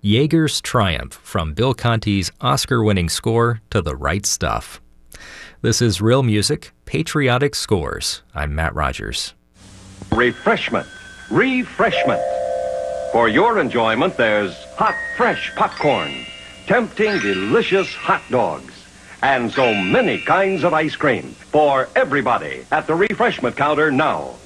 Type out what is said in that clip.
Jaeger's triumph from Bill Conti's Oscar-winning score to The Right Stuff. This is Real Music, Patriotic Scores. I'm Matt Rogers. Refreshment. For your enjoyment, there's hot, fresh popcorn, tempting, delicious hot dogs, and so many kinds of ice cream for everybody at the refreshment counter now.